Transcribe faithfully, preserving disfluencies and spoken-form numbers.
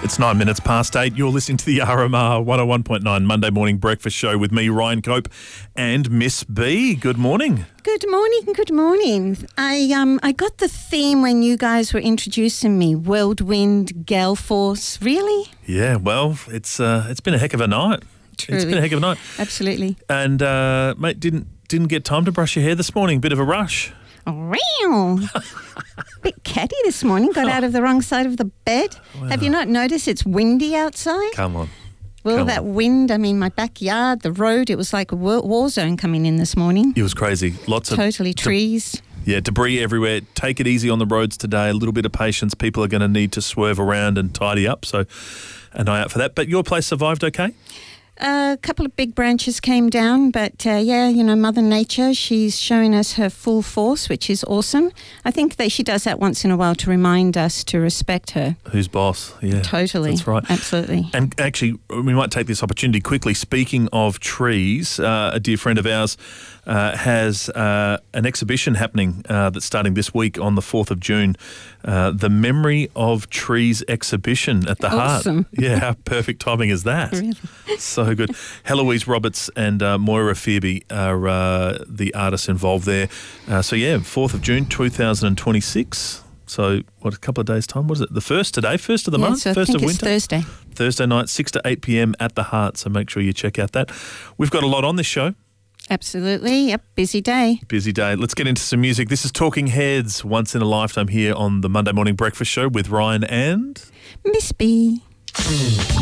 It's nine minutes past eight. You're listening to the R M R one oh one point nine Monday Morning Breakfast Show with me, Ryan Cope, and Miss B. Good morning. Good morning, good morning. I um I got the theme when you guys were introducing me, whirlwind, gale force. Really? Yeah, well, it's uh, it's been a heck of a night. Truly. It's been a heck of a night. Absolutely. And, uh, mate, didn't didn't get time to brush your hair this morning. Bit of a rush. Wow. Bit catty this morning. Got out of the wrong side of the bed. Wow. Have you not noticed it's windy outside? Come on. Well, Come that on. wind, I mean, my backyard, the road, it was like a war, war zone coming in this morning. It was crazy. Lots of Totally de- trees. Yeah, debris everywhere. Take it easy on the roads today. A little bit of patience. People are going to need to swerve around and tidy up. So an eye out for that. But your place survived okay? A couple of big branches came down, but uh, yeah, you know, Mother Nature, she's showing us her full force, which is awesome. I think that she does that once in a while to remind us to respect her. Who's boss? Yeah. Totally. That's right. Absolutely. And actually, we might take this opportunity quickly. Speaking of trees, uh, a dear friend of ours uh, has uh, an exhibition happening uh, that's starting this week on the fourth of June. Uh, the Memory of Trees exhibition at the Awesome. Heart. Yeah, how perfect timing is that? Really? So good. Heloise Roberts and uh, Moira Phoebe are uh, the artists involved there. Uh, so yeah, fourth of June, two thousand twenty-six. So what, a couple of days' time? What is it? The first today? First of the Yeah, month? so I first think of it's winter? Thursday. Thursday night, six to eight p.m. at the Heart. So make sure you check out that. We've got a lot on this show. Absolutely. Yep. Busy day. Busy day. Let's get into some music. This is Talking Heads, Once in a Lifetime, here on the Monday Morning Breakfast Show with Ryan and... Miss B.